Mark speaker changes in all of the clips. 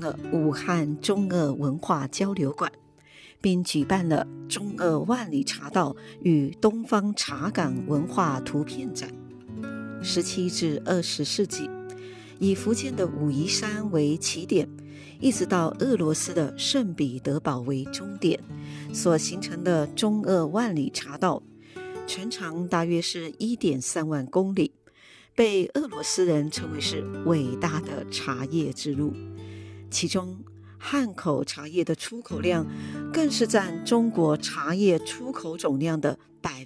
Speaker 1: 了武汉中俄文化交流馆，并举办了中俄万里茶道与东方茶岗文化图片展。17至20世纪，以福建的武夷山为起点，一直到俄罗斯的圣彼得堡为终点，所形成的中俄万里茶道，全长大约是1.3万公里，被俄罗斯人称为是伟大的茶叶之路。其中汉口茶叶的出口量更是占中国茶叶出口总量的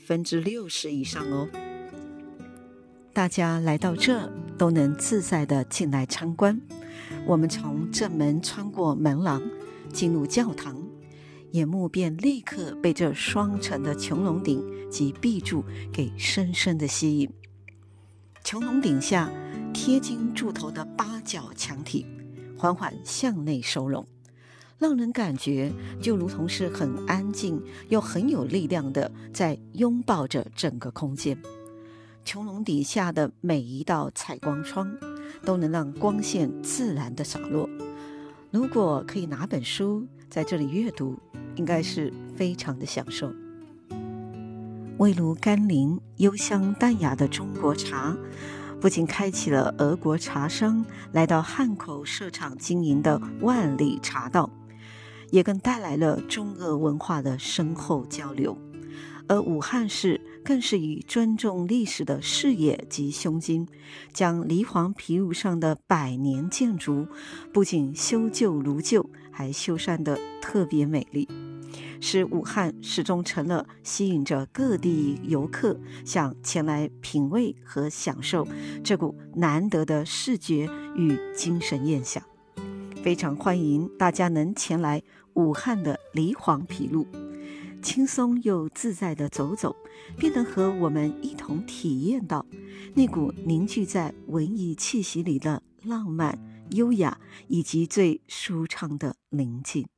Speaker 1: 60%以上哦。大家来到这都能自在地进来参观。我们从正门穿过门廊进入教堂，眼目便立刻被这双层的穹隆顶及壁柱给深深地吸引。穹隆顶下贴金柱头的8角墙体缓缓向内收拢，让人感觉就如同是很安静又很有力量的在拥抱着整个空间。穹隆底下的每一道采光窗都能让光线自然的洒落，如果可以拿本书在这里阅读，应该是非常的享受。味如甘霖、幽香淡雅的中国茶，不仅开启了俄国茶商来到汉口设厂经营的万里茶道，也更带来了中俄文化的深厚交流。而武汉市更是以尊重历史的视野及胸襟，将梨黄皮路上的百年建筑不仅修旧如旧，还修缮得特别美丽，使武汉始终成了吸引着各地游客想前来品味和享受这股难得的视觉与精神艳享。非常欢迎大家能前来武汉的梨黄皮路，轻松又自在地走走，便能和我们一同体验到那股凝聚在文艺气息里的浪漫、优雅以及最舒畅的宁静。